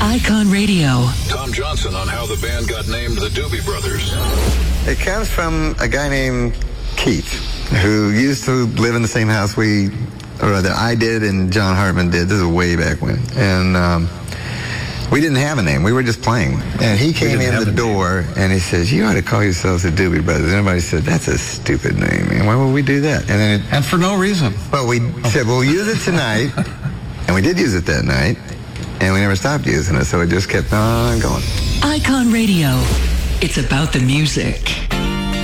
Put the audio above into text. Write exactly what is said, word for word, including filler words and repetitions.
Icon Radio. Tom Johnson on how the band got named the Doobie Brothers. It comes from a guy named Keith, who used to live in the same house we, or rather I did and John Hartman did. This is way back when. And um, we didn't have a name. We were just playing. And he came in the door name. and he says, you ought to call yourselves the Doobie Brothers. And everybody said, that's a stupid name, man. Why would we do that? And then it, And for no reason. Well, we said, we'll use it tonight. And we did use it that night. And we never stopped using it, so it just kept on going. Icon Radio. It's about the music.